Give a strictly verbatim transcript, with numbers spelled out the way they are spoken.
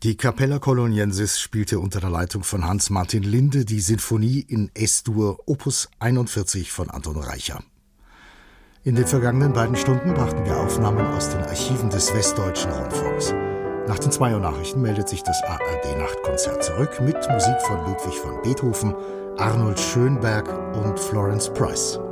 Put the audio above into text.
Die Capella Coloniensis spielte unter der Leitung von Hans-Martin Linde die Sinfonie in Es-Dur Opus einundvierzig von Anton Reicha. In den vergangenen beiden Stunden brachten wir Aufnahmen aus den Archiven des Westdeutschen Rundfunks. Nach den zwei Uhr Nachrichten meldet sich das A R D-Nachtkonzert zurück mit Musik von Ludwig van Beethoven, Arnold Schönberg und Florence Price.